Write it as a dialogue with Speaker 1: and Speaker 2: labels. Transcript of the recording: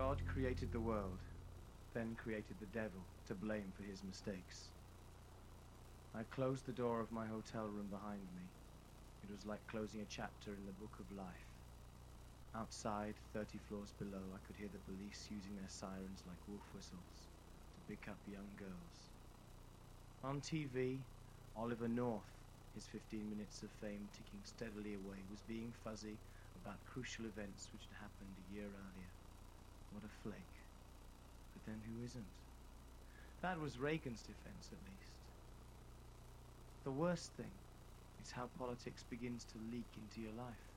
Speaker 1: God created the world, then created the devil to blame for his mistakes. I closed the door of my hotel room behind me. It was like closing a chapter in the book of life. Outside, 30 floors below, I could hear the police using their sirens like wolf whistles to pick up young girls. On TV, Oliver North, his 15 minutes of fame ticking steadily away, was being fuzzy about crucial events which had happened a year earlier. What a flake. But then who isn't? That was Reagan's defense, at least. The worst thing is how politics begins to leak into your life.